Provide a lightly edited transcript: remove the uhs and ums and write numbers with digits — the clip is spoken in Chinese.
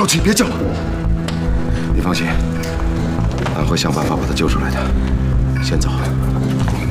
气，别叫了。你放心，俺会想办法把他救出来的。先走。